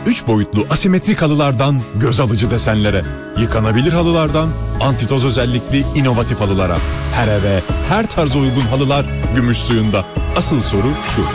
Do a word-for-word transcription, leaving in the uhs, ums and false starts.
üç boyutlu asimetrik halılardan göz alıcı desenlere, yıkanabilir halılardan antitoz özellikli inovatif halılara. Her eve, her tarza uygun halılar gümüş suyunda. Asıl soru şu: